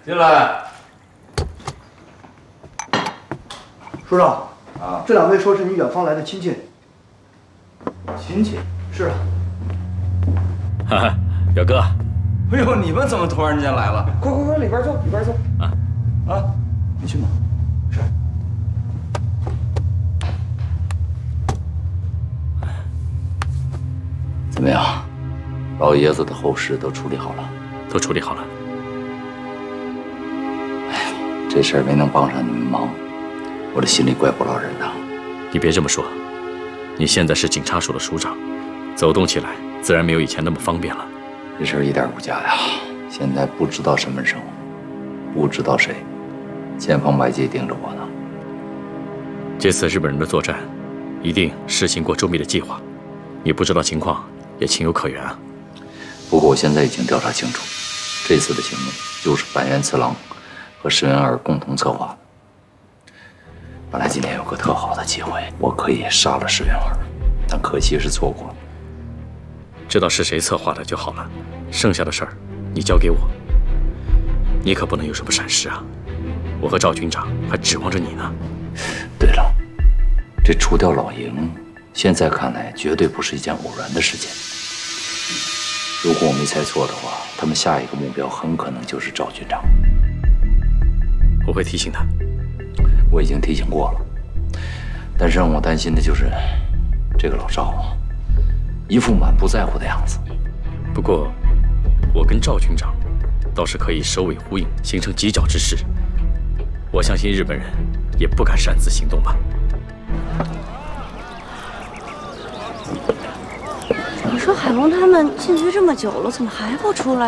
进来。 署长， 啊， 这2位说是你远方来的亲戚。 亲戚？ 是啊。 哈哈，表哥。 哎呦，你们怎么突然间来了？快，里边坐，里边坐。啊，你去吗？是。怎么样？老爷子的后事都处理好了？ 都处理好了。 哎呀，这事儿没能帮上你们忙，我这心里怪不落人的。 你别这么说，你现在是警察署的署长，走动起来自然没有以前那么方便了。 这事儿一点不假呀，现在不知道什么时候，不知道谁，千方百计盯着我呢。 这次日本人的作战，一定实行过周密的计划，你不知道情况也情有可原啊。 不过我现在已经调查清楚，这次的行动就是板垣次郎和石原二共同策划的。本来今天有个特好的机会，我可以杀了石原二，但可惜是错过了。 知道是谁策划的就好了，剩下的事儿你交给我。你可不能有什么闪失啊！我和赵军长还指望着你呢。 对了，这除掉老营，现在看来绝对不是一件偶然的事件。如果我没猜错的话，他们下一个目标很可能就是赵军长。 我会提醒他。 我已经提醒过了，但是让我担心的就是这个老赵啊，一副满不在乎的样子。 不过，我跟赵军长倒是可以首尾呼应，形成犄角之势。我相信日本人也不敢擅自行动吧。 你说海龙他们进去这么久了，怎么还不出来？